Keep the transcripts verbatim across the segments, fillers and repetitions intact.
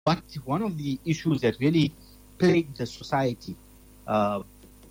But one of the issues that really plagued the society uh,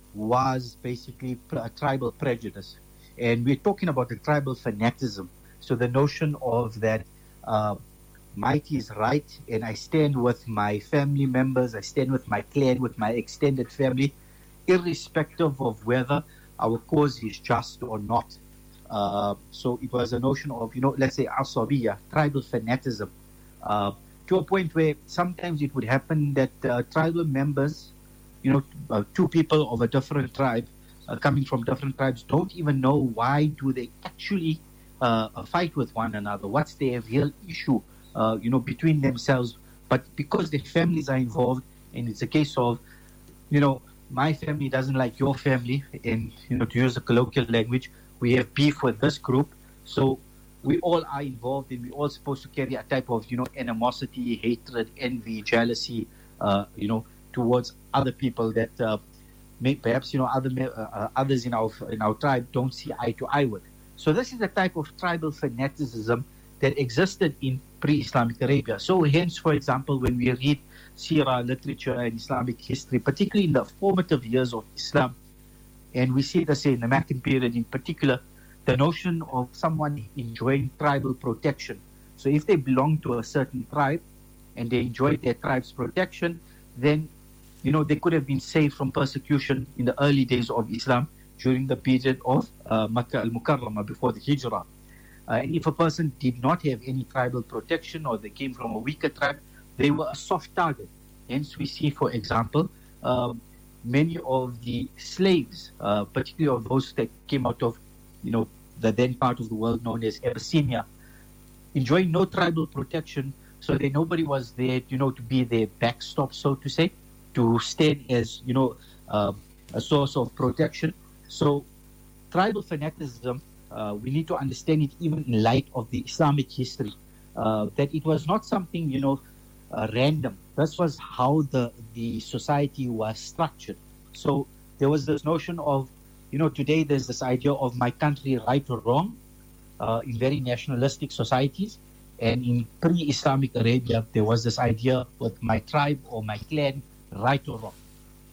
was basically pr- tribal prejudice. And we're talking about the tribal fanatism. So the notion of that uh, might is right, and I stand with my family members, I stand with my clan, with my extended family, irrespective of whether our cause is just or not. Uh, so it was a notion of, you know, let's say asabiya, tribal fanatism, uh, to a point where sometimes it would happen that uh, tribal members, you know, uh, two people of a different tribe, uh, coming from different tribes, don't even know why do they actually uh, fight with one another. What's their real issue, uh, you know, between themselves? But because their families are involved, and it's a case of, you know, my family doesn't like your family, and, you know, to use a colloquial language, we have beef with this group, so we all are involved, and we're all supposed to carry a type of, you know, animosity, hatred, envy, jealousy, uh, you know, towards other people that uh, may, perhaps, you know, other uh, others in our in our tribe don't see eye to eye with. So this is the type of tribal fanaticism that existed in pre-Islamic Arabia. So hence, for example, when we read Sirah literature and Islamic history, particularly in the formative years of Islam, and we see this in the Meccan period in particular, the notion of someone enjoying tribal protection. So if they belong to a certain tribe and they enjoyed their tribe's protection, then, you know, they could have been saved from persecution in the early days of Islam during the period of uh, Makkah al-Mukarramah, before the Hijrah. Uh, and if a person did not have any tribal protection, or they came from a weaker tribe, they were a soft target. Hence we see, for example, um, many of the slaves, uh, particularly of those that came out of, you know, the then part of the world known as Abyssinia, enjoying no tribal protection, so that nobody was there, you know, to be their backstop, so to say, to stand as, you know, uh, a source of protection. So tribal fanaticism, uh, we need to understand it even in light of the Islamic history, uh, that it was not something, you know, uh, random. This was how the, the society was structured. So there was this notion of, you know, today there's this idea of my country right or wrong uh, in very nationalistic societies. And in pre-Islamic Arabia, there was this idea with my tribe or my clan right or wrong.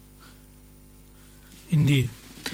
Indeed.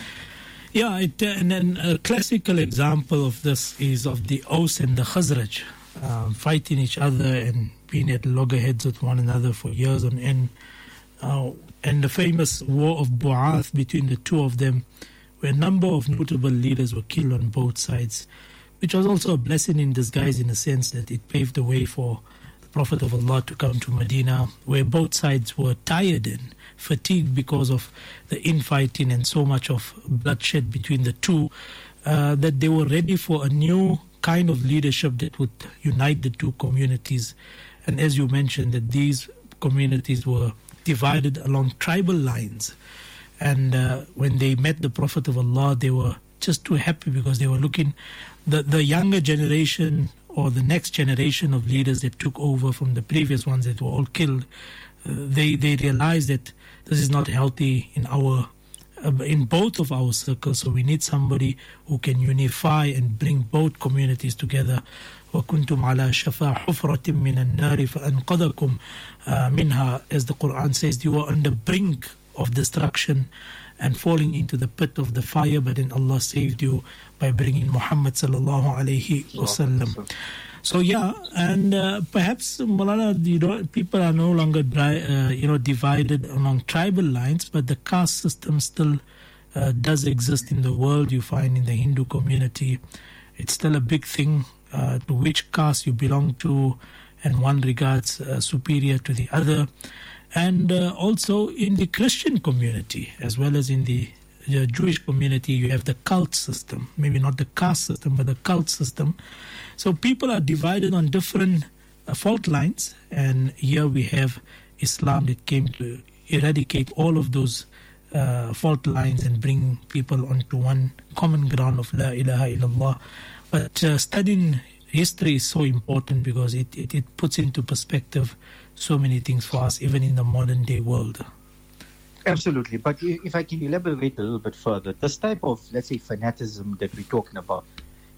Yeah, it, and then a classical example of this is of the Aus and the Khazraj um, fighting each other and being at loggerheads with one another for years on end. Uh, and the famous war of Bu'ath between the two of them, where a number of notable leaders were killed on both sides, which was also a blessing in disguise in the sense that it paved the way for the Prophet of Allah to come to Medina, where both sides were tired and fatigued because of the infighting and so much of bloodshed between the two, uh, that they were ready for a new kind of leadership that would unite the two communities. And as you mentioned, that these communities were divided along tribal lines. And uh, when they met the Prophet of Allah, they were just too happy because they were looking, the, the younger generation or the next generation of leaders that took over from the previous ones that were all killed, uh, they, they realized that this is not healthy in our uh, in both of our circles. So we need somebody who can unify and bring both communities together. وَكُنْتُمْ عَلَى شَفَا حُفْرَةٍ مِّنَ النَّارِ فَأَنْقَذَكُمْ مِنْهَا. As the Quran says, you were on the brink of destruction and falling into the pit of the fire, but then Allah saved you by bringing Muhammad sallallahu alayhi wasallam. So yeah, and uh, perhaps Malala, you know, people are no longer dry, uh, you know, divided along tribal lines, but the caste system still uh, does exist in the world. You find in the Hindu community, it's still a big thing, uh, to which caste you belong to, and one regards uh, superior to the other. And uh, also in the Christian community, as well as in the, the Jewish community, you have the cult system. Maybe not the caste system, but the cult system. So people are divided on different uh, fault lines. And here we have Islam that came to eradicate all of those uh, fault lines and bring people onto one common ground of La ilaha illallah. But uh, studying history is so important because it, it, it puts into perspective so many things for us, even in the modern day world. Absolutely. But if I can elaborate a little bit further, this type of, let's say, fanaticism that we're talking about,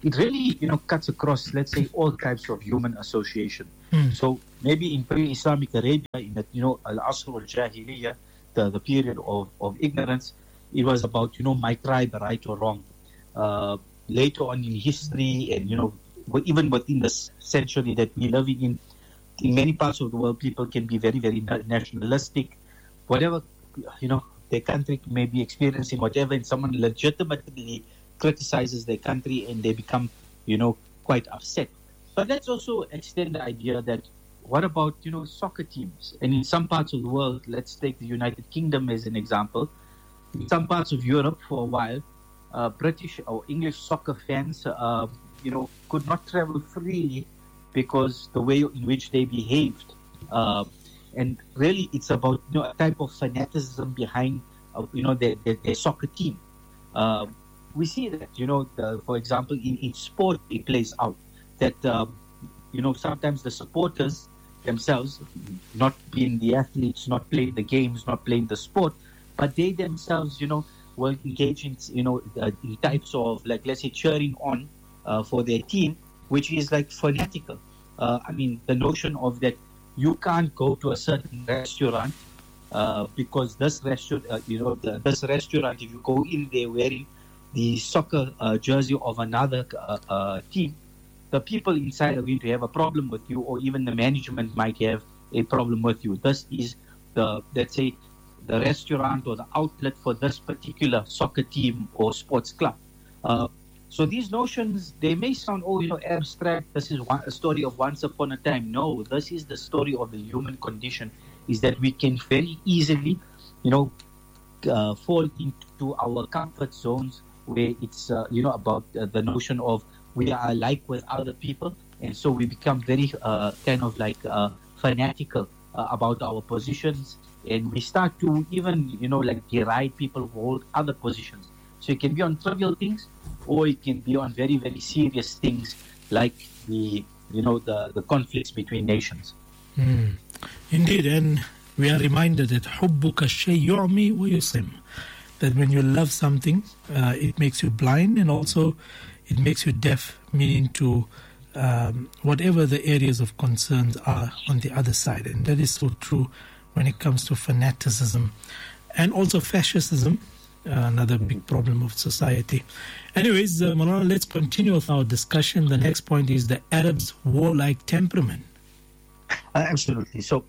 it really, you know, cuts across, let's say, all types of human association. Mm. So maybe in pre-Islamic Arabia, in the, you know, Al-Asr al-Jahiliyyah, the, the period of, of ignorance, it was about, you know, my tribe, right or wrong. Uh, later on in history, and, you know, even within the century that we're living in, in many parts of the world, people can be very, very nationalistic. Whatever, you know, their country may be experiencing, whatever, and someone legitimately criticizes their country and they become, you know, quite upset. But let's also extend the idea that what about, you know, soccer teams? And in some parts of the world, let's take the United Kingdom as an example. In some parts of Europe, for a while, uh, British or English soccer fans, uh, you know, could not travel freely because the way in which they behaved. Uh, and really, it's about, you know, a type of fanaticism behind, uh, you know, their, their, their soccer team. Uh, we see that, you know, the, for example, in, in sport, it plays out that, uh, you know, sometimes the supporters themselves, not being the athletes, not playing the games, not playing the sport, but they themselves, you know, will engage in, you know, uh, in types of, like, let's say, cheering on uh, for their team, which is like fanatical. Uh, I mean, the notion of that you can't go to a certain restaurant uh, because this restaurant, uh, you know, the, this restaurant, if you go in there wearing the soccer uh, jersey of another uh, uh, team, the people inside are going to have a problem with you, or even the management might have a problem with you. This is the, let's say, the restaurant or the outlet for this particular soccer team or sports club. Uh, so these notions, they may sound, oh, you know, abstract. This is one, a story of once upon a time. No, this is the story of the human condition, is that we can very easily, you know, uh, fall into our comfort zones where it's, uh, you know, about uh, the notion of we are alike with other people. And so we become very uh, kind of like uh, fanatical uh, about our positions. And we start to even, you know, like deride people who hold other positions. So it can be on trivial things, or it can be on very, very serious things like the, you know, the, the conflicts between nations. Mm. Indeed, and we are reminded that حُبُّكَ الشَّيْء يُعْمِي وَيُصِمُ, that when you love something, uh, it makes you blind, and also it makes you deaf, meaning to um, whatever the areas of concerns are on the other side. And that is so true when it comes to fanaticism and also fascism, uh, another big problem of society. Anyways, uh, Maulana, let's continue with our discussion. The next point is the Arabs' warlike temperament. Uh, absolutely. So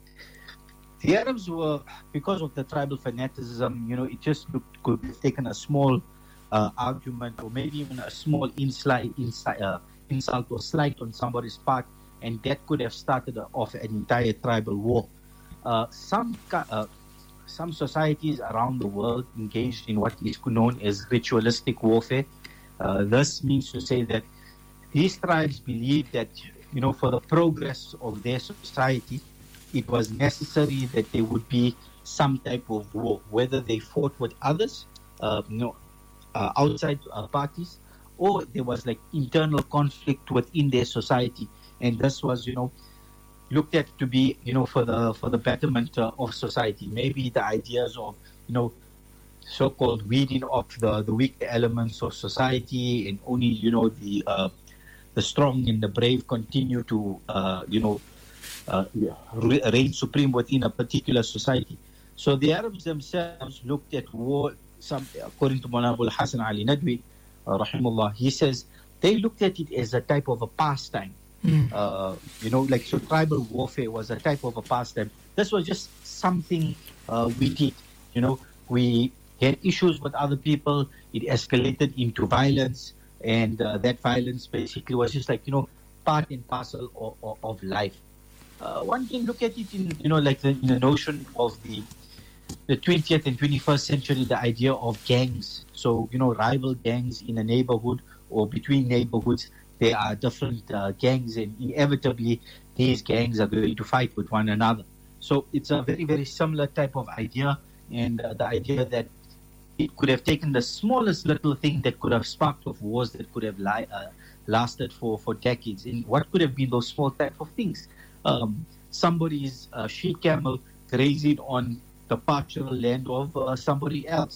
the Arabs were, because of the tribal fanaticism, you know, it just looked, could have taken a small uh, argument or maybe even a small inslight, inside, uh, insult or slight on somebody's part, and that could have started off an entire tribal war. Uh, some uh, some societies around the world engaged in what is known as ritualistic warfare. Uh, this means to say that these tribes believed that, you know, for the progress of their society, it was necessary that there would be some type of war, whether they fought with others, uh, you know, uh, outside uh, parties, or there was like internal conflict within their society, and this was, you know, looked at to be, you know, for the for the betterment uh, of society. Maybe the ideas of, you know, so-called weeding off the the weak elements of society, and only, you know, the uh, the strong and the brave continue to, uh, you know, uh, reign supreme within a particular society. So the Arabs themselves looked at war. Some, according to Maulana Abul Hasan Ali Nadwi, uh, rahimahullah, he says they looked at it as a type of a pastime. Mm. Uh, you know, like, so tribal warfare was a type of a pastime. This was just something uh, we did. You know, we had issues with other people. It escalated into violence, and uh, that violence basically was just like, you know, part and parcel of, of, of life. Uh, one can look at it in, you know, like the, in the notion of the the twentieth and twenty-first century, the idea of gangs. So, you know, rival gangs in a neighborhood or between neighborhoods. There are different uh, gangs, and inevitably these gangs are going to fight with one another. So it's a very, very similar type of idea, and uh, the idea that it could have taken the smallest little thing that could have sparked off wars that could have li- uh, lasted for, for decades. And what could have been those small type of things? Um, somebody's uh, she camel grazing on the pastoral land of uh, somebody else.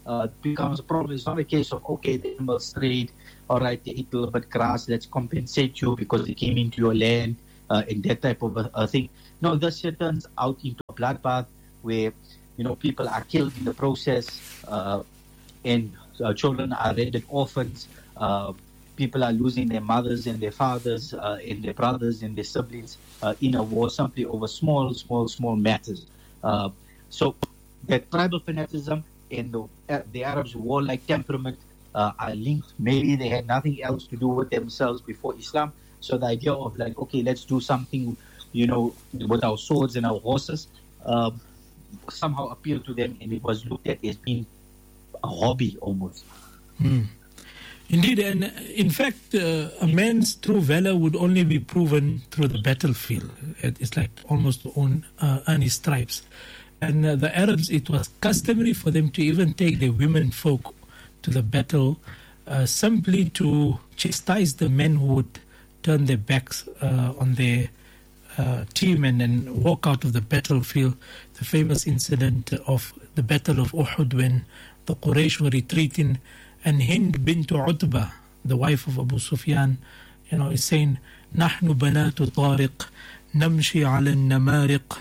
uh, becomes a problem. It's not a case of, okay, the animals strayed, all right, they eat a little bit grass, let's compensate you because they came into your land, uh, and that type of a, a thing. No, this here turns out into a bloodbath where, you know, people are killed in the process, uh, and uh, children are rendered orphans. Uh, people are losing their mothers and their fathers, uh, and their brothers and their siblings uh, in a war simply over small, small, small matters. Uh, so that tribal fanaticism and the, uh, the Arabs' warlike temperament uh, are linked. Maybe they had nothing else to do with themselves before Islam. So the idea of like, okay, let's do something, you know, with our swords and our horses, uh, somehow appealed to them, and it was looked at as being a hobby almost. Hmm. Indeed, and in fact, uh, a man's true valor would only be proven through the battlefield. It's like almost to own, uh, earn his stripes. And uh, the Arabs, it was customary for them to even take their women folk to the battle uh, simply to chastise the men who would turn their backs uh, on their uh, team and then walk out of the battlefield. The famous incident of the Battle of Uhud, when the Quraysh were retreating, and Hind bint Utbah, the wife of Abu Sufyan, you know, is saying, نحن بنات طارق نمشي على النمارق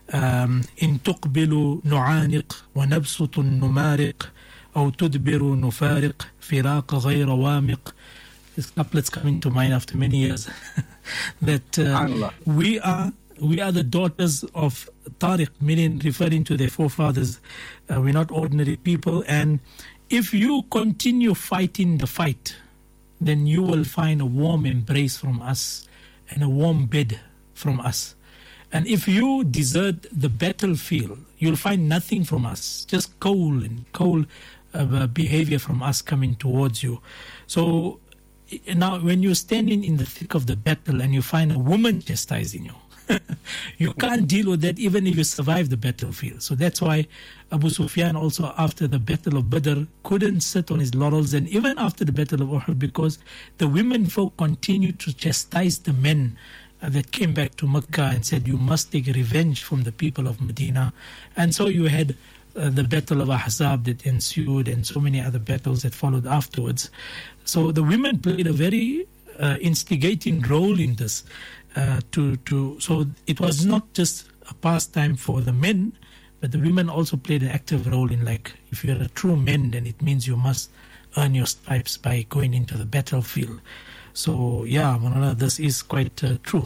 إن تقبل نعانق ونبسط نمارق أو تدبر نفارق فراق غير وامق. These couplets coming to mind after many years. that uh, we are we are the daughters of Tariq, meaning referring to their forefathers. Uh, we're not ordinary people, and if you continue fighting the fight, then you will find a warm embrace from us and a warm bed from us. And if you desert the battlefield, you'll find nothing from us, just cold and cold uh, behavior from us coming towards you. So now when you're standing in the thick of the battle and you find a woman chastising you, you can't deal with that even if you survive the battlefield. So that's why Abu Sufyan also, after the Battle of Badr, couldn't sit on his laurels, and even after the Battle of Uhud, because the women folk continued to chastise the men uh, that came back to Mecca and said, you must take revenge from the people of Medina. And so you had uh, the Battle of Ahzab that ensued, and so many other battles that followed afterwards. So the women played a very uh, instigating role in this. Uh, to to so it was not just a pastime for the men, but the women also played an active role in, like, if you're a true man, then it means you must earn your stripes by going into the battlefield. So yeah, Manana, this is quite uh, true.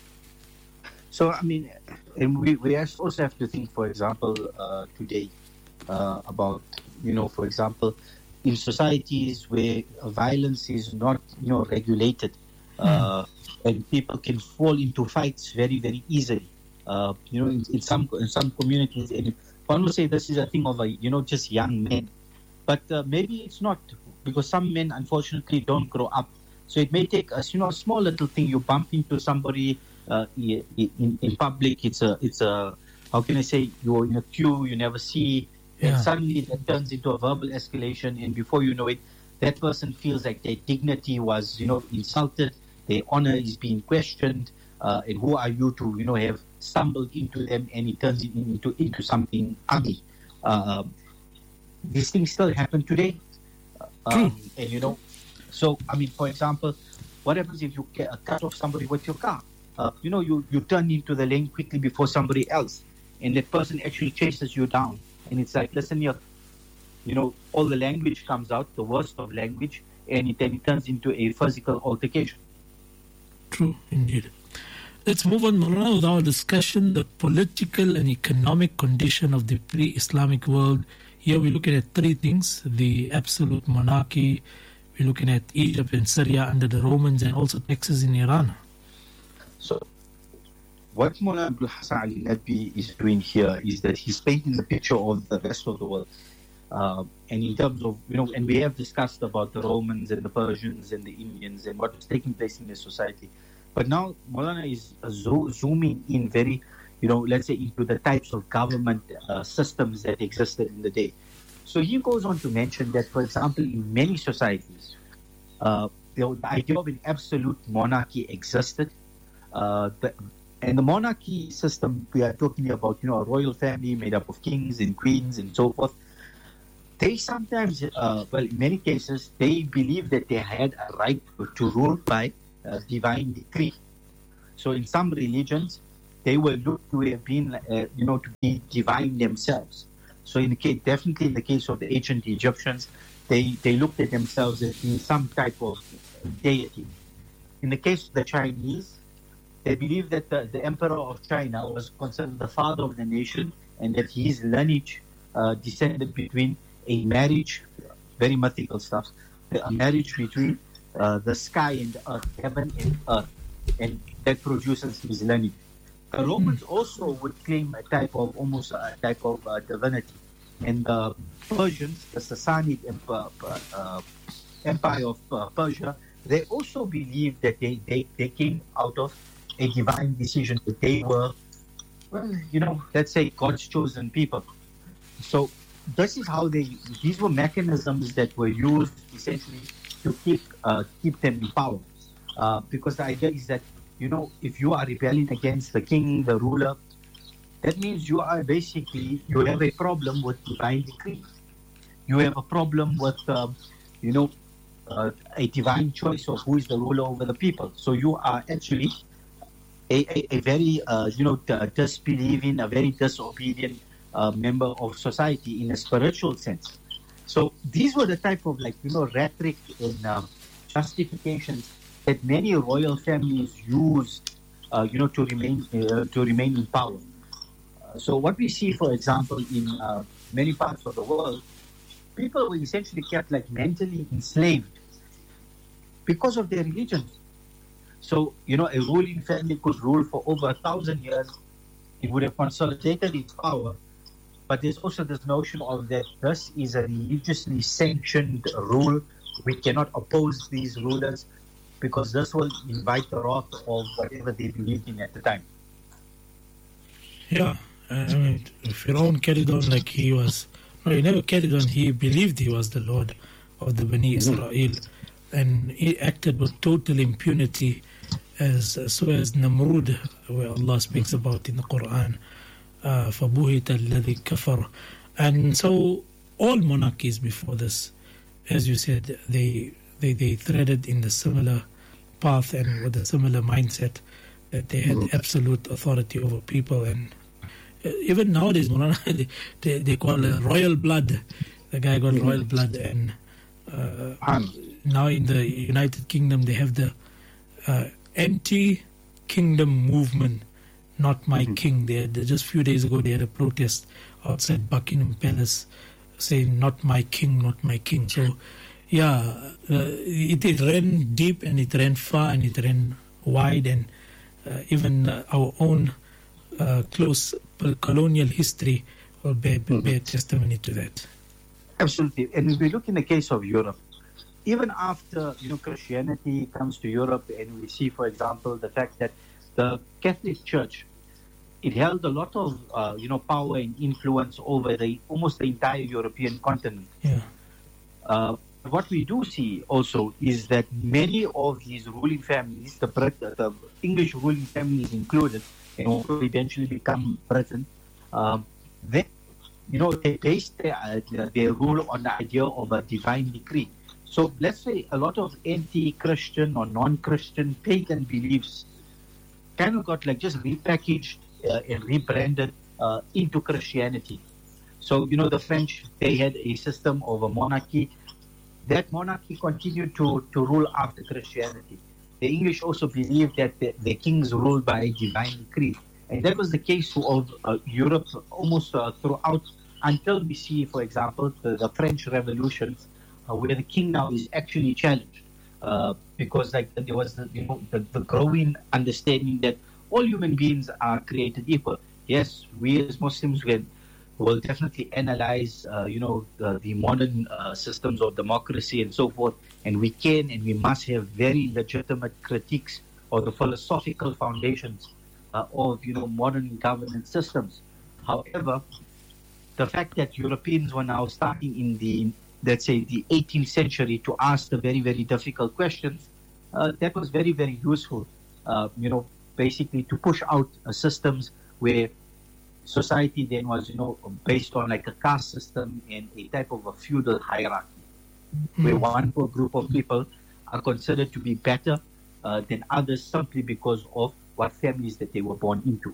So I mean, and we we also have to think, for example, uh, today uh, about, you know, for example, in societies where violence is not, you know, regulated. Uh, mm. And people can fall into fights very, very easily. Uh, you know, in, in some in some communities, and one will say this is a thing of a, you know, just young men, but uh, maybe it's not, because some men unfortunately don't grow up. So it may take us, you know, a small little thing. You bump into somebody uh, in in public. It's a it's a how can I say, you're in a queue you never see, yeah. And suddenly that turns into a verbal escalation, and before you know it, that person feels like their dignity was, you know, insulted. Their honor is being questioned, uh, and who are you to, you know, have stumbled into them, and it turns it into into something ugly. Uh, these things still happen today, um, and you know, so I mean, for example, what happens if you get a cut off somebody with your car? Uh, you know, you you turn into the lane quickly before somebody else, and that person actually chases you down, and it's like, listen here, you know, all the language comes out, the worst of language, and it then it turns into a physical altercation. True, indeed. Let's move on, Maulana, with our discussion, the political and economic condition of the pre-Islamic world. Here we're looking at three things: the absolute monarchy, we're looking at Egypt and Syria under the Romans, and also Texas in Iran. So, what Maulana Abdul Hassan Ali Nadwi is doing here is that he's painting the picture of the rest of the world. Uh, and in terms of, you know, and we have discussed about the Romans and the Persians and the Indians and what was taking place in their society. But now Maulana is uh, zo- zooming in very, you know, let's say into the types of government uh, systems that existed in the day. So he goes on to mention that, for example, in many societies, uh, the, the idea of an absolute monarchy existed. Uh, the, and the monarchy system, we are talking about, you know, a royal family made up of kings and queens and so forth. they sometimes, uh, well, in many cases, they believe that they had a right to, to rule by uh, divine decree. So in some religions, they were looked to have been, uh, you know, to be divine themselves. So in the case, definitely in the case of the ancient Egyptians, they, they looked at themselves as being some type of deity. In the case of the Chinese, they believe that the, the emperor of China was considered the father of the nation, and that his lineage uh, descended between a marriage, very mythical stuff, a marriage between uh, the sky and the earth, heaven and earth, and that produces his lineage. The Romans also would claim a type of, almost a type of uh, divinity. And the Persians, the Sassanid Empire, uh, Empire of uh, Persia, they also believed that they, they, they came out of a divine decision, that they were, well, you know, let's say God's chosen people. So this is how they, these were mechanisms that were used essentially to keep uh, keep them in power. Uh, because the idea is that, you know, if you are rebelling against the king, the ruler, that means you are basically, you have a problem with divine decree. You have a problem with, uh, you know, uh, a divine choice of who is the ruler over the people. So you are actually a, a, a very, uh, you know, disbelieving, a very disobedient uh, member of society in a spiritual sense. So these were the type of, like, you know, rhetoric and uh, justifications that many royal families used, uh, you know, to remain uh, to remain in power. Uh, so what we see, for example, in uh, many parts of the world, people were essentially kept like mentally enslaved because of their religion. So, you know, a ruling family could rule for over a thousand years. It would have consolidated its power. But there's also this notion of that this is a religiously sanctioned rule. We cannot oppose these rulers because this will invite the wrath of whatever they believed in at the time. Yeah, I mean, Pharaoh carried on like he was. No, he never carried on. He believed he was the Lord of the Bani Israel, and he acted with total impunity, as so as Namrud, where Allah speaks about in the Quran. فَبُهِتَ الَّذِي كَفَرَ. And so all monarchies before this, as you said, they they they threaded in the similar path and with a similar mindset that they had absolute authority over people. And even nowadays, they, they, they call it royal blood. The guy got royal blood. And uh, now in the United Kingdom, they have the uh, anti-kingdom movement. Not my mm-hmm. king. They had, just a few days ago, they had a protest outside Buckingham Palace saying, not my king, not my king. So, yeah, uh, it, it ran deep and it ran far and it ran wide. And uh, even uh, our own uh, close colonial history will bear, mm-hmm. bear testimony to that. Absolutely. And if we look in the case of Europe, even after, you know, Christianity comes to Europe, and we see, for example, the fact that the Catholic Church, it held a lot of, uh, you know, power and influence over the almost the entire European continent. Yeah. Uh, what we do see also is that many of these ruling families, the, the English ruling families included, and also eventually become Britain, um, they, you know, they based their, uh, their rule on the idea of a divine decree. So let's say a lot of anti-Christian or non-Christian pagan beliefs kind of got like just repackaged uh, and rebranded uh, into Christianity. So, you know, the French, they had a system of a monarchy. That monarchy continued to, to rule after Christianity. The English also believed that the, the kings ruled by a divine decree. And that was the case of uh, Europe almost uh, throughout, until we see, for example, the, the French Revolution, uh, where the king now is actually challenged. Uh, because like there was the, you know, the, the growing understanding that all human beings are created equal. Yes, we as Muslims will, will definitely analyze, uh, you know, the, the modern uh, systems of democracy and so forth, and we can and we must have very legitimate critiques of the philosophical foundations uh, of, you know, modern governance systems. However, the fact that Europeans were now starting in the let's say the eighteenth century to ask the very, very difficult questions, uh, that was very, very useful, uh, you know, basically to push out uh, systems where society then was, you know, based on like a caste system and a type of a feudal hierarchy, mm. where one group of people are considered to be better uh, than others simply because of what families that they were born into.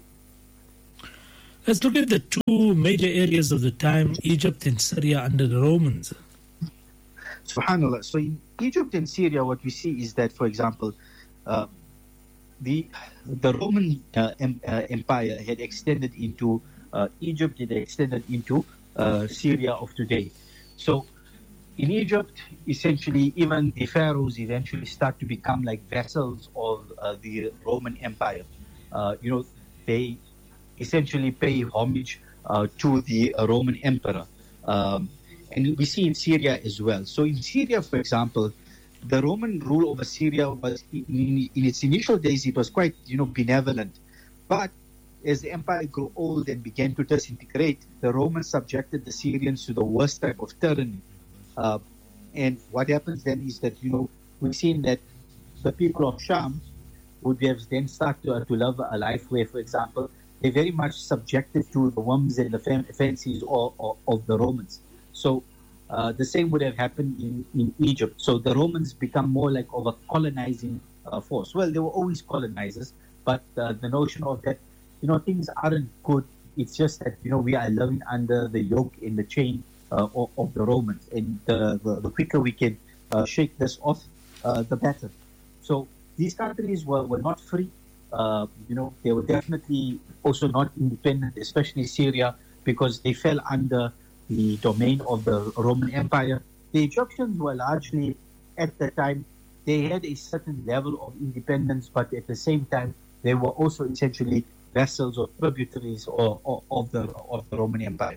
Let's look at the two major areas of the time, Egypt and Syria under the Romans. SubhanAllah. So in Egypt and Syria, what we see is that, for example, uh, the the Roman uh, em, uh, Empire had extended into uh, Egypt, it extended into uh, Syria of today. So in Egypt, essentially, even the pharaohs eventually start to become like vassals of uh, the Roman Empire. Uh, you know, they essentially pay homage uh, to the uh, Roman emperor. Um, and we see in Syria as well. So in Syria, for example, the Roman rule over Syria was, in, in its initial days, it was quite, you know, benevolent. But as the empire grew old and began to disintegrate, the Romans subjected the Syrians to the worst type of tyranny. Uh, and what happens then is that, you know, we've seen that the people of Sham would have then started to, uh, to live a life where, for example, they're very much subjected to the whims and the fancies of, of, of the Romans. So uh, the same would have happened in, in Egypt. So the Romans become more like of a colonizing uh, force. Well, they were always colonizers, but uh, the notion of that, you know, things aren't good. It's just that, you know, we are living under the yoke and the chain uh, of, of the Romans. And the, the, the quicker we can uh, shake this off, uh, the better. So these countries were, were not free. Uh, you know, they were definitely also not independent, especially Syria, because they fell under the domain of the Roman Empire. The Egyptians were largely, at the time, they had a certain level of independence, but at the same time, they were also essentially vassals or tributaries of, of, of the of the Roman Empire.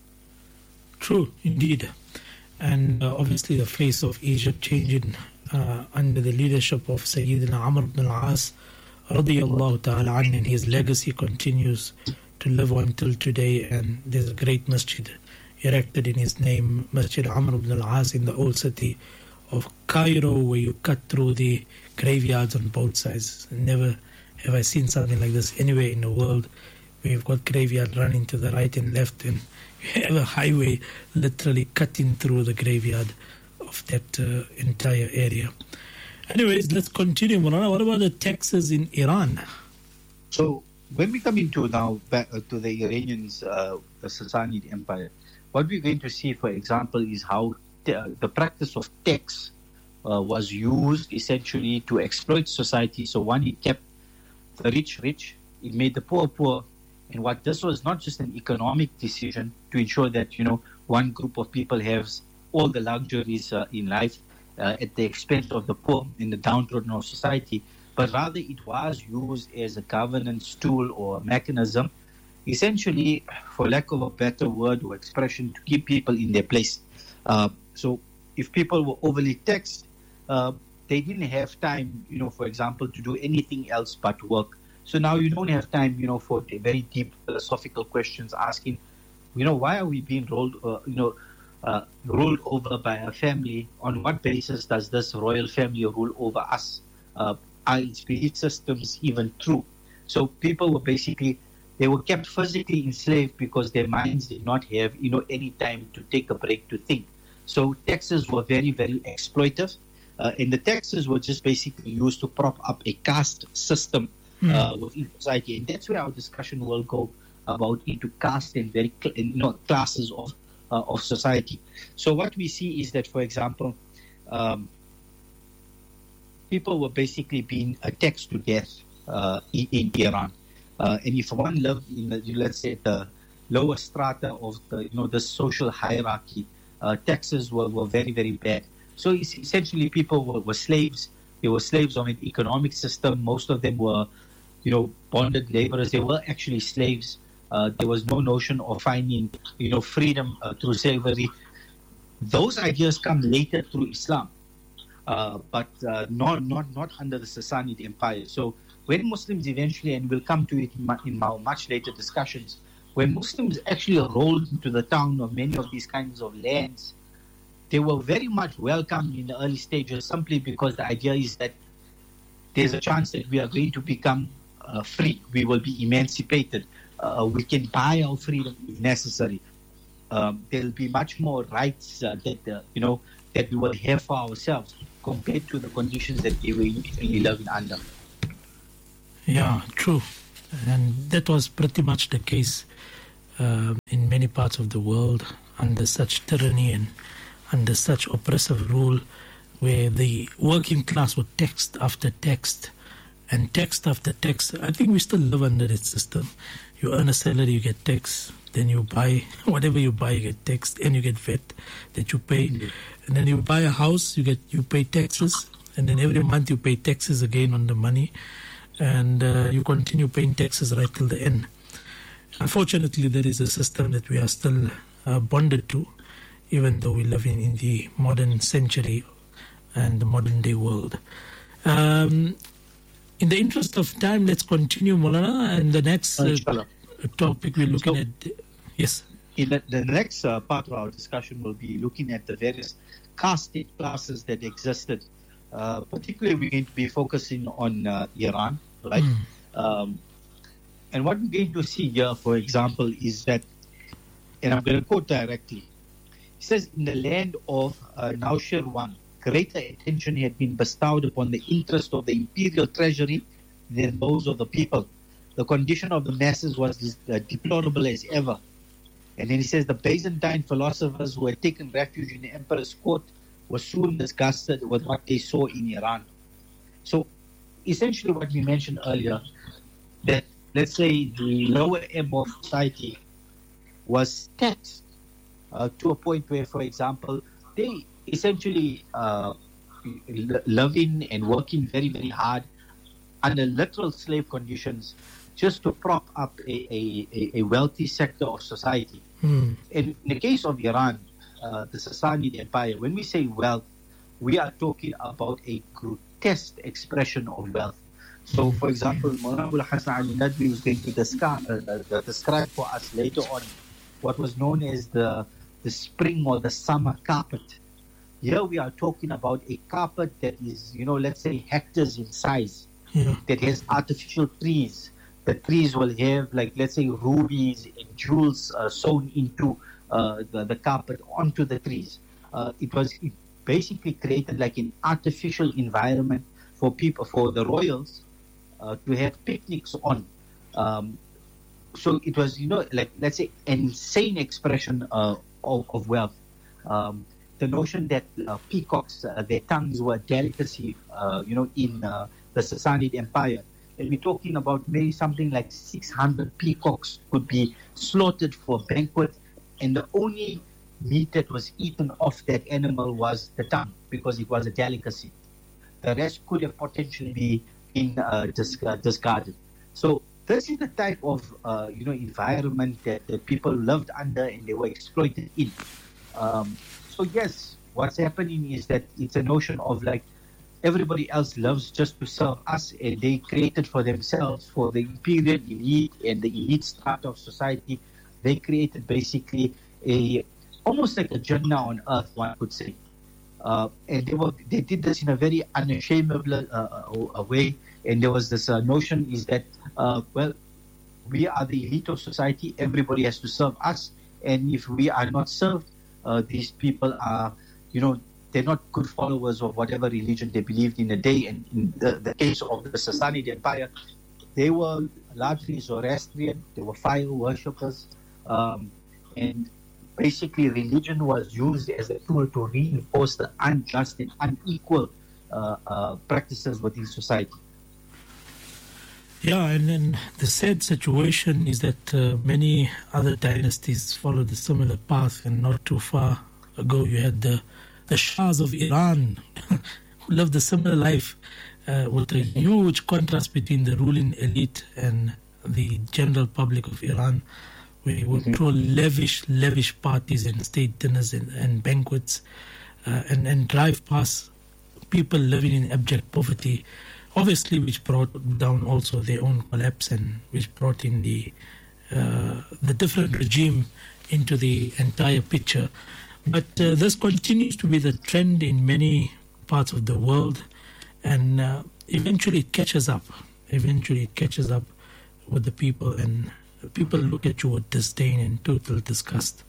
True, indeed. And uh, obviously the face of Egypt changing uh, under the leadership of Sayyidina Amr ibn al-As, radiyallahu ta'ala anhu, and his legacy continues to live on till today. And there's a great masjid erected in his name, Masjid Amr ibn al-As, in the old city of Cairo, where you cut through the graveyards on both sides. Never have I seen something like this anywhere in the world, where you've got graveyard running to the right and left, and you have a highway literally cutting through the graveyard of that uh, entire area. Anyways, let's continue, Mulana. What about the taxes in Iran? So when we come into now back uh, to the Iranians, uh, the Sassanid Empire, what we're going to see, for example, is how t- uh, the practice of tax uh, was used essentially to exploit society. So one, it kept the rich rich, it made the poor poor. And what this was not just an economic decision to ensure that, you know, one group of people has all the luxuries uh, in life uh, at the expense of the poor in the downtrodden of society, but rather it was used as a governance tool or a mechanism, essentially, for lack of a better word or expression, to keep people in their place. Uh, so if people were overly taxed, uh, they didn't have time, you know, for example, to do anything else but work. So now you don't have time, you know, for very deep philosophical questions asking, you know, why are we being rolled, uh, you know, uh, ruled over by a family? On what basis does this royal family rule over us? Uh, are its belief systems even true? So people were basically, they were kept physically enslaved because their minds did not have, you know, any time to take a break to think. So taxes were very, very exploitive. Uh, and the taxes were just basically used to prop up a caste system Uh, within society, and that's where our discussion will go about into caste and very cl- you know classes of uh, of society. So what we see is that, for example, um, people were basically being taxed to death uh, in, in Iran, uh, and if one lived in the, let's say the lower strata of the you know the social hierarchy, uh, taxes were, were very very bad. So essentially, people were, were slaves. They were slaves of an economic system. Most of them were, you know, bonded laborers. They were actually slaves. Uh, there was no notion of finding, you know, freedom uh, through slavery. Those ideas come later through Islam, uh, but uh, not not not under the Sassanid Empire. So when Muslims eventually, and we'll come to it in, in much later discussions, when Muslims actually rolled into the town of many of these kinds of lands, they were very much welcomed in the early stages simply because the idea is that there's a chance that we are going to become uh, free. We will be emancipated. Uh, we can buy our freedom if necessary. Um, there'll be much more rights uh, that uh, you know that we will have for ourselves compared to the conditions that we were usually living under. Yeah, true. And that was pretty much the case uh, in many parts of the world under such tyranny and under such oppressive rule, where the working class would text after text and text after text. I think we still live under that system. You earn a salary, you get tax. Then you buy whatever you buy, you get tax, and you get V A T that you pay. Mm-hmm. And then you buy a house, you get you pay taxes, and then every month you pay taxes again on the money, and uh, you continue paying taxes right till the end. Unfortunately, there is a system that we are still uh, bonded to, even though we live in, in the modern century and the modern day world. Um, in the interest of time, let's continue, Maulana, and the next uh, topic we're looking so, at. Yes. In the, the next uh, part of our discussion, will be looking at the various caste classes that existed. Uh, particularly, we're going to be focusing on uh, Iran, right? Mm. Um, and what we're going to see here, for example, is that, and I'm going to quote directly, it says, in the land of uh, Naushirwan, greater attention had been bestowed upon the interest of the imperial treasury than those of the people. The condition of the masses was uh, deplorable as ever. And then he says, the Byzantine philosophers who had taken refuge in the emperor's court were soon disgusted with what they saw in Iran. So, essentially what we mentioned earlier, that, let's say, the lower ebb of society was taxed uh, to a point where, for example, they essentially uh, living and working very, very hard under literal slave conditions just to prop up a, a, a wealthy sector of society. Hmm. In, in the case of Iran, uh, the Sassanid Empire, when we say wealth, we are talking about a grotesque expression of wealth. So, for example, Maulana Hassan Ali Nadwi is going to describe, uh, describe for us later on what was known as the, the spring or the summer carpet. Here we are talking about a carpet that is, you know, let's say hectares in size, yeah. that has artificial trees. The trees will have, like, let's say, rubies and jewels uh, sewn into uh, the, the carpet onto the trees. Uh, it was it basically created like an artificial environment for people, for the royals uh, to have picnics on. Um, so it was, you know, like, let's say, an insane expression uh, of, of wealth. Um, the notion that uh, peacocks, uh, their tongues were a delicacy, uh, you know, in uh, the Sassanid Empire. And we're talking about maybe something like six hundred peacocks could be slaughtered for a banquet, and the only meat that was eaten off that animal was the tongue, because it was a delicacy. The rest could have potentially be in uh, dis- uh, discarded. So this is the type of uh, you know environment that, that people lived under and they were exploited in. Um, so yes, what's happening is that it's a notion of like, everybody else loves just to serve us, and they created for themselves, for the imperial elite and the elite strata of society, they created basically a almost like a Jannah on earth, one could say. Uh, and they were they did this in a very unashamable uh, way. And there was this uh, notion is that, uh, well, we are the elite of society, everybody has to serve us, and if we are not served, uh, these people are, you know, they're not good followers of whatever religion they believed in a day. And in the, the case of the Sassanid Empire, they were largely Zoroastrian, they were fire worshippers, um, and basically religion was used as a tool to reinforce the unjust and unequal uh, uh, practices within society. Yeah, and then the sad situation is that uh, many other dynasties followed a similar path, and not too far ago you had the the Shahs of Iran who lived a similar life uh, with a huge contrast between the ruling elite and the general public of Iran, where they would throw lavish, lavish parties and state dinners and, and banquets uh, and, and drive past people living in abject poverty, obviously which brought down also their own collapse and which brought in the, uh, the different regime into the entire picture. But uh, this continues to be the trend in many parts of the world, and uh, eventually it catches up. Eventually it catches up with the people, and people look at you with disdain and total disgust.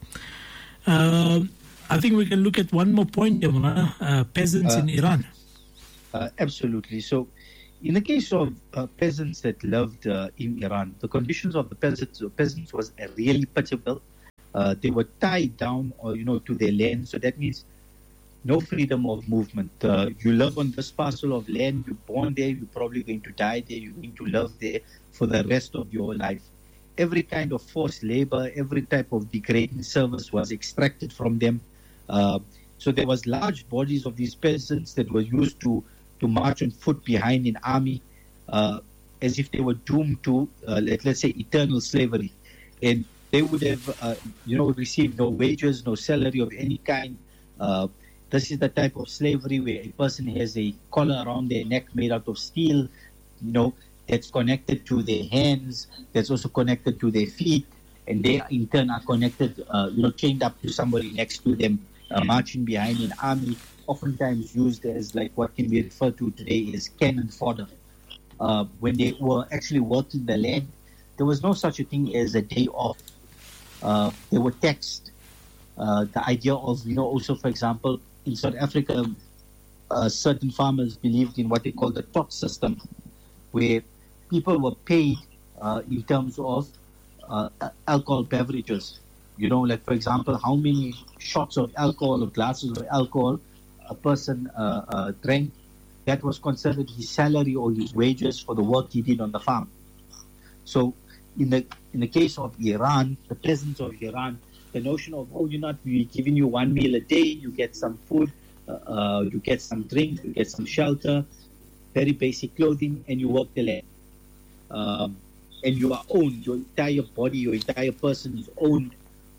Uh, I think we can look at one more point, Imran, uh, peasants uh, in Iran. Uh, absolutely. So, in the case of uh, peasants that lived uh, in Iran, the conditions of the peasants, peasants was uh, really pitiable. Uh, they were tied down, or you know, to their land. So that means no freedom of movement. Uh, you live on this parcel of land. You're born there. You're probably going to die there. You're going to live there for the rest of your life. Every kind of forced labor, every type of degrading service was extracted from them. Uh, so there was large bodies of these peasants that were used to to march on foot behind an army, uh, as if they were doomed to, uh, let, let's say, eternal slavery. And they would have, uh, you know, received no wages, no salary of any kind. Uh, this is the type of slavery where a person has a collar around their neck made out of steel, you know, that's connected to their hands, that's also connected to their feet, and they in turn are connected, uh, you know, chained up to somebody next to them, uh, marching behind an army, oftentimes used as like what can be referred to today as cannon fodder. Uh, when they were actually working the land, there was no such a thing as a day off. Uh, they were taxed. Uh, the idea of, you know, also, for example, in South Africa, uh, certain farmers believed in what they call the tot system, where people were paid uh, in terms of uh, alcohol beverages. You know, like, for example, how many shots of alcohol or glasses of alcohol a person uh, uh, drank. That was considered his salary or his wages for the work he did on the farm. So in the in the case of Iran, the peasants of Iran, the notion of, oh, you're not, we're giving you one meal a day, you get some food, uh, uh, you get some drink, you get some shelter, very basic clothing, and you work the land. Um, and you are owned, your entire body, your entire person is owned.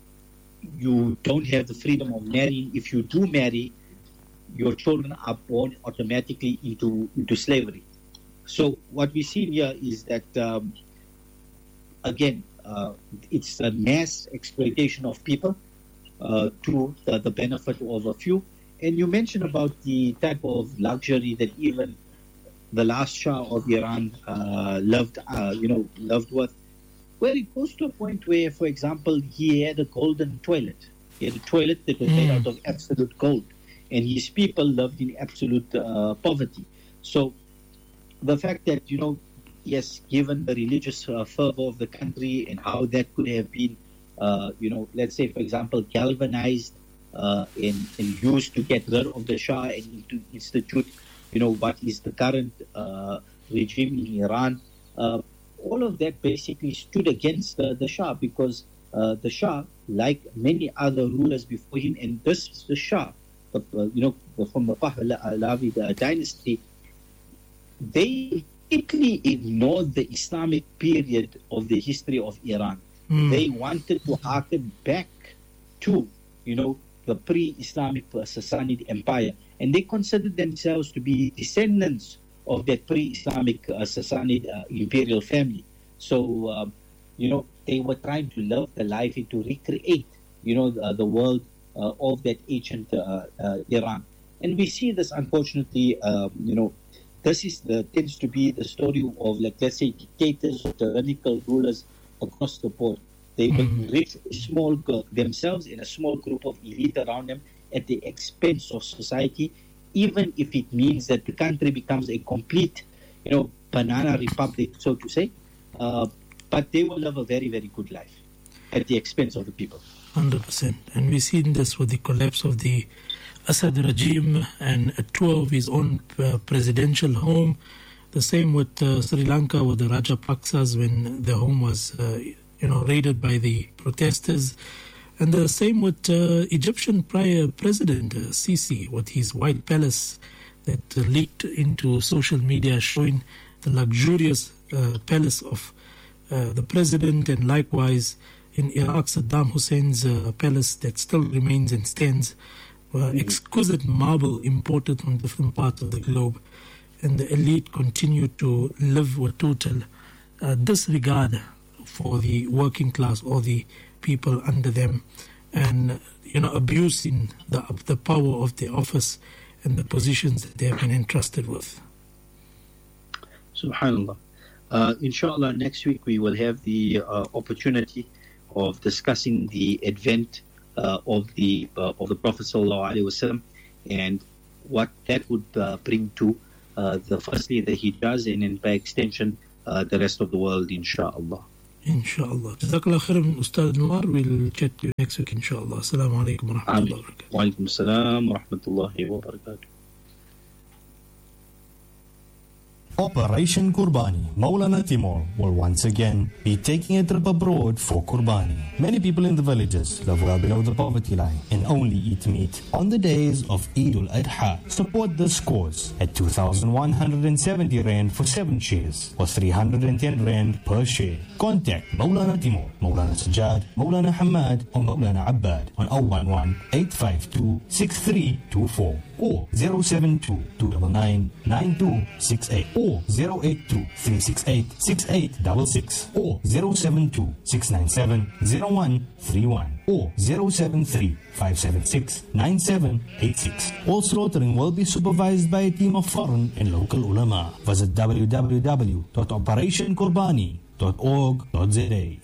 You don't have the freedom of marrying. If you do marry, your children are born automatically into, into slavery. So what we see here is that, um, again, uh, it's a mass exploitation of people uh, to the, the benefit of a few. And you mentioned about the type of luxury that even the last Shah of Iran uh, loved, uh, you know, loved with. Well, it goes to a point where, for example, he had a golden toilet. He had a toilet that was mm. made out of absolute gold. And his people lived in absolute uh, poverty. So the fact that, you know, yes, given the religious uh, fervor of the country and how that could have been, uh, you know, let's say, for example, galvanized uh, and, and used to get rid of the Shah and to institute, you know, what is the current uh, regime in Iran, uh, all of that basically stood against uh, the Shah because uh, the Shah, like many other rulers before him, and this the Shah, the, uh, you know, from the Pahlavi uh, dynasty, they completely ignored the Islamic period of the history of Iran. Mm. They wanted to harken back to, you know, the pre-Islamic Sassanid Empire, and they considered themselves to be descendants of that pre-Islamic uh, Sassanid uh, imperial family. So, uh, you know, they were trying to live the life and to recreate, you know, the, the world uh, of that ancient uh, uh, Iran. And we see this, unfortunately, um, you know, this is the, tends to be the story of, like, let's say, dictators or tyrannical rulers across the board. They will enrich a small group themselves and a small group of elite around them at the expense of society, even if it means that the country becomes a complete, you know, banana republic, so to say. Uh, but they will live a very, very good life at the expense of the people. one hundred percent. And we've seen this with the collapse of the Assad regime and a tour of his own uh, presidential home. The same with uh, Sri Lanka, with the Rajapaksas, when their home was, uh, you know, raided by the protesters. And the same with uh, Egyptian prior president uh, Sisi, with his White Palace that uh, leaked into social media, showing the luxurious uh, palace of uh, the president, and likewise in Iraq, Saddam Hussein's uh, palace that still remains and stands, uh, exquisite marble imported from different parts of the globe. And the elite continue to live with total uh, disregard for the working class or the people under them, and, you know, abusing the the power of the office and the positions that they have been entrusted with. Subhanallah. Uh, inshallah, next week we will have the uh, opportunity of discussing the advent uh, of the uh, of the Prophet sallallahu alaihi wasallam and what that would uh, bring to uh, the firstly the Hijaz and then by extension uh, the rest of the world, inshallah. Inshallah. Jazakallah khairan, Ustad Anwar. We'll chat to you next week, inshallah. Assalamu alaikum wa rahmatullahi wa barakatuh. Wa alaikum assalam wa rahmatullahi wa barakatuh. Operation Qurbani. Maulana Timur will once again be taking a trip abroad for Qurbani. Many people in the villages live well below the poverty line and only eat meat on the days of Eid al-Adha. Support this cause at two thousand one hundred seventy rand for seven shares or three hundred ten rand per share. Contact Maulana Timur, Maulana Sajjad, Maulana Hamad or Maulana Abbad on zero one one, eight five two, six three two four or zero seven two, two nine nine, nine two six eight or zero eight two, three six eight, six eight six six or zero seven two, six nine seven, zero one three one or zero seven three, five seven six, nine seven eight six. All slaughtering will be supervised by a team of foreign and local ulama. Visit w w w dot operation qurbani dot org dot z a.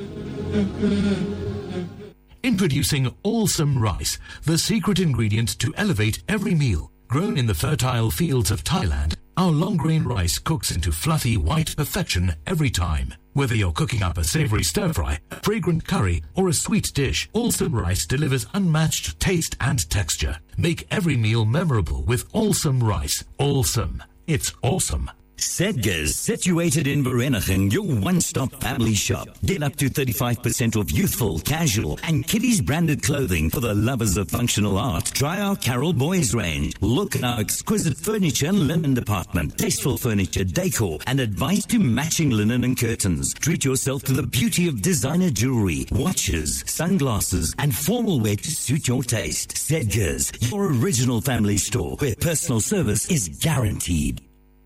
Introducing Awesome Rice, the secret ingredient to elevate every meal. Grown in the fertile fields of Thailand, our long-grain rice cooks into fluffy white perfection every time. Whether you're cooking up a savory stir-fry, a fragrant curry, or a sweet dish, Awesome Rice delivers unmatched taste and texture. Make every meal memorable with Awesome Rice. Awesome. It's awesome. Sedgers, situated in Vereeniging, your one-stop family shop. Get up to thirty-five percent off youthful, casual, and kiddies branded clothing for the lovers of functional art. Try our Carol Boys range. Look at our exquisite furniture and linen department. Tasteful furniture, decor, and advice to matching linen and curtains. Treat yourself to the beauty of designer jewelry, watches, sunglasses, and formal wear to suit your taste. Sedgers, your original family store where personal service is guaranteed.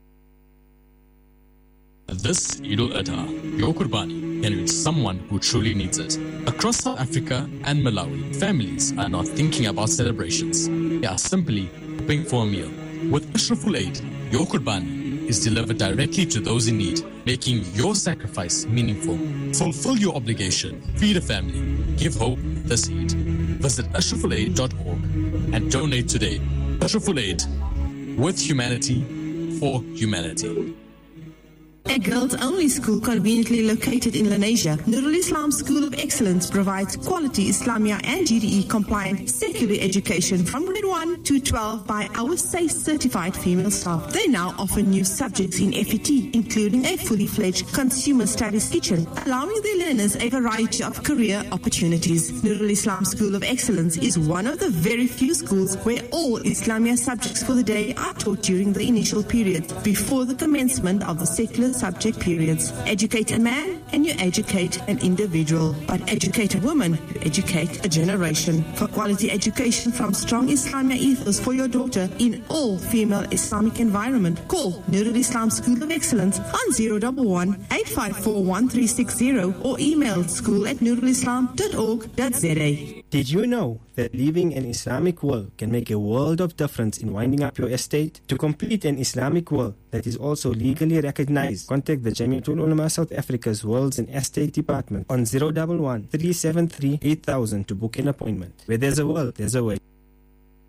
This Eid al-Adha, your Qurbani can reach someone who truly needs it. Across South Africa and Malawi, families are not thinking about celebrations. They are simply hoping for a meal. With Ashraful Aid, your Qurbani is delivered directly to those in need, making your sacrifice meaningful. Fulfill your obligation, feed a family, give hope this Eid. Visit ashraful aid dot org and donate today. Ashraful Aid, with humanity, for humanity. A girls-only school conveniently located in Lenasia, Nurul Islam School of Excellence provides quality Islamia and G D E-compliant secular education from grade one to twelve by our SAFE certified female staff. They now offer new subjects in F E T, including a fully fledged consumer studies kitchen, allowing their learners a variety of career opportunities. Nurul Islam School of Excellence is one of the very few schools where all Islamia subjects for the day are taught during the initial period, before the commencement of the secular subject periods. Educate a man and you educate an individual, but educate a woman, you educate a generation. For quality education from strong Islamia ethos for your daughter in all female Islamic environment, call Nurul Islam School of Excellence on zero one one, eight five four, one three six zero or email school at nurul islam dot org dot z a. Did you know that living an Islamic will can make a world of difference in winding up your estate? To complete an Islamic will that is also legally recognized, contact the Jamiatul Ulama South Africa's Wills and Estate Department on zero one one, three seven three, eight thousand to book an appointment. Where there's a will, there's a way.